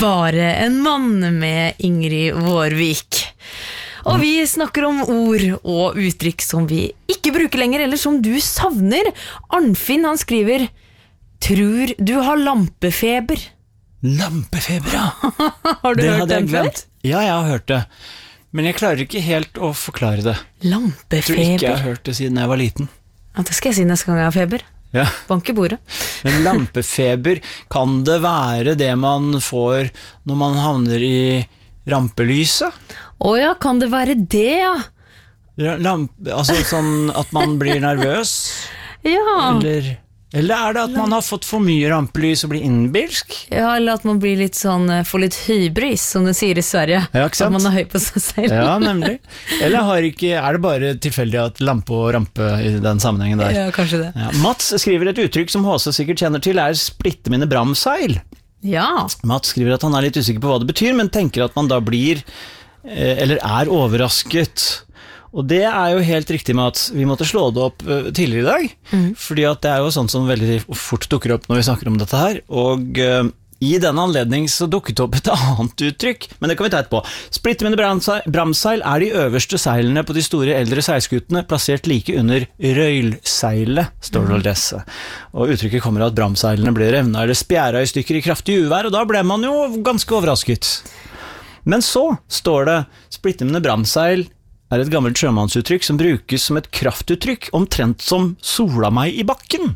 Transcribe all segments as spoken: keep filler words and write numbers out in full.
Bare en mann med Ingrid Vårvik. Og vi snakker om ord og uttrykk som vi ikke bruker lenger, eller som du savner. Arnfinn, han skriver: Tror du har lampefeber. Lampefeber, ja. Har du det hørt den før? Ja, jeg har hørt det. Men jeg klarer ikke helt å forklare det. Lampefeber. Jeg tror ikke jeg har hørt det siden jeg var liten. Ja, det skal jeg si neste gang jeg har feber. Ja. Bank i bordet. Men lampefeber, kan det være det man får når man havner i rampelyset? Åja, kan det være det, ja? Lamp, altså sånn at man blir nervøs? Ja. Eller, eller er det at man har fått for mye rampelys og blir innbilsk? Ja, eller at man blir litt sånn, får litt hybris, som det sier i Sverige. Ja, ikke sant? At man er høy på seg selv. Ja, nemlig. Eller har ikke, er det bare tilfeldig at lampe og rampe i den sammenhengen der? Ja, kanskje det. Ja. Mats skriver et uttrykk som H C sikkert kjenner til, er splitte mine bramseil. Ja. Mats skriver at han er litt usikker på hva det betyr, men tenker at man da blir, eller er overrasket. Og det er jo helt riktig med at vi måtte slå det opp tidligere i dag, mm. fordi at det er jo sånt som veldig fort dukker opp når vi snakker om dette her, og uh, i denne anledning så dukket det opp et annet uttrykk, men det kan vi ta etterpå. Splitte mine bramseil er de øverste seilene på de store eldre seilskutene, plassert like under røylseilet, står det å lese. Og uttrykket kommer av at bramseilene ble revna eller spjæra i stykker i kraftig uvær, og da ble man jo ganske overrasket. Men så står det, splitte mine bramseil er et gammelt sjømannsuttrykk som brukes som et kraftuttrykk, omtrent som sola meg i bakken.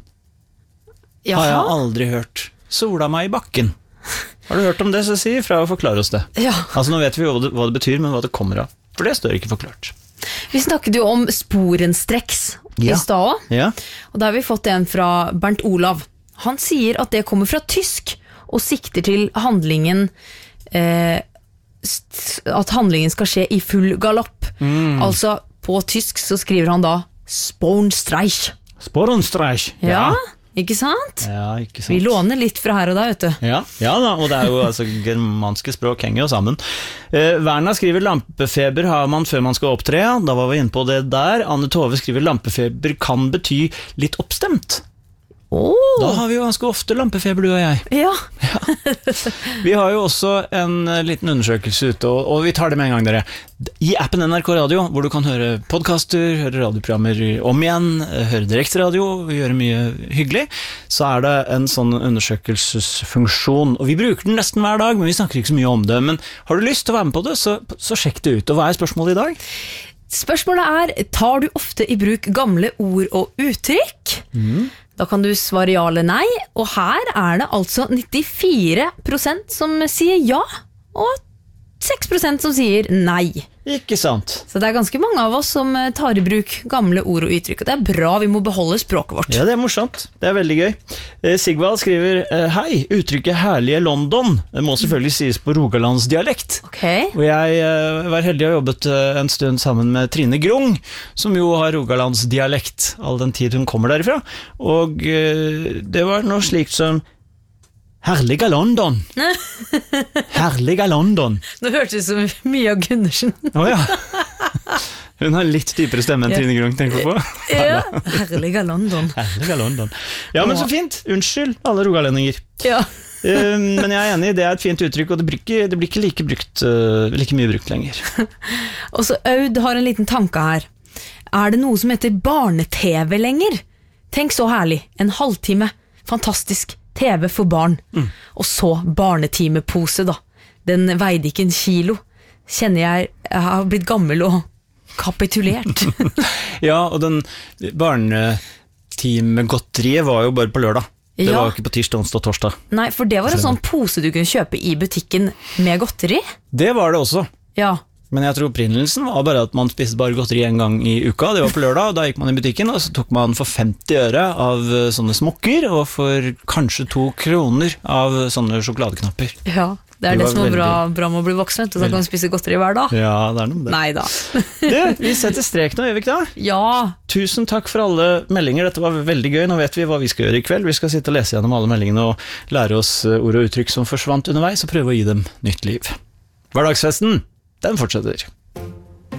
Jaha? Har jeg aldri hørt. Sola meg i bakken. Har du hørt om det, så si fra og forklare oss det. Ja. Altså nå vet vi hva det, hva det betyr, men hva det kommer av. For det står ikke forklart. Vi snakket jo om sporenstreks i ja. stad, ja. og da har vi fått en fra Bernt Olav. Han sier at det kommer fra tysk, og sikter til handlingen eh, at handlingen skal skje i full galopp. Mm. Altså, på tysk så skriver han da Spornstreich. Spornstreich, ja. ja. Ikke sant? Ja, ikke sant. Vi låner litt fra her og der, vet du. Ja, ja da, og det er jo altså, germanske språk henger jo sammen. Eh, Verna skriver lampefeber har man før man skal opptre, da var vi inne på det der. Anne Tove skriver lampefeber kan bety litt oppstemt. Oh. Da har vi jo ganske ofte lampefeber, du og jeg. Ja. ja. Vi har jo også en liten undersøkelse ute, og, og vi tar det med en gang, dere. I appen N R K Radio, hvor du kan høre podcaster, høre radioprogrammer om igjen, høre direkteradio, gjøre mye hyggelig, så er det en sånn undersøkelsesfunksjon, og vi bruker den nesten hver dag, men vi snakker ikke så mye om det. Men har du lyst til å være med på det, så, så sjekk det ut. Og hva er spørsmålet i dag? Spørsmålet er, tar du ofte i bruk gamle ord og uttrykk? Mhm. Da kan du svare ja eller nei, og her er det altså nittifire prosent som sier ja, og seks prosent som sier nei. Ikke sant. Så det er ganske mange av oss som tar i bruk gamle ord og uttrykk, og det er bra, vi må beholde språket vårt. Ja, det er morsomt. Det er veldig gøy. Sigvald skriver, hei, uttrykket herlige London det må selvfølgelig sies på rogalandsdialekt. Okay. Og jeg var heldig å ha jobbet en stund sammen med Trine Grung, som jo har rogalandsdialekt, all den tid hun kommer derifra. Og det var noe slikt som herlige London. Herlige London. Nå hørtes det så mye av Gundersen. Åja. Oh, ja. Hun har litt dypere stemme enn ja. Trine Grung, tenker du på? Ja, herlige London. Herlige London. Ja, men så fint. Unnskyld, alle rogalendinger. Ja. Men jeg er enig, det er et fint uttrykk, og det blir ikke, det blir ikke like, brukt, like mye brukt lenger. Og så Aud har en liten tanke her. Er det noe som heter barne-tv lenger? Tenk så herlig. En halvtime. Fantastisk. T V for barn, mm. og så barnetimepose da. Den veide ikke en kilo. Kjenner jeg, jeg har blitt gammel og kapitulert. Ja, og den barnetimegodteriet var jo bare på lørdag. Det ja. Var jo ikke på tirsdag, onsdag, torsdag. Nei, for det var en sånn pose du kunne kjøpe i butikken med godteri. Det var det også. Ja. Men jeg tror opprinnelsen var bare at man spiste bare godteri en gang i uka. Det var på lørdag, og da gikk man i butikken, og så tok man for femti øre av sånne smokker, og for kanskje to kroner av sånne sjokoladeknapper. Ja, det er det, det som er bra, bra med å bli voksen, og så kan man spise godteri hver dag. Ja, det er noe med det. Neida. Du, vi setter strek nå, gjør vi ikke da? Ja. Tusen takk for alle meldinger, dette var veldig gøy. Nå vet vi hva vi skal gjøre i kveld. Vi skal sitte og lese gjennom alle meldingene og lære oss ord og uttrykk som forsvant underveis, og prøve å gi dem nytt liv. Hverdagsfesten, den fortsetter.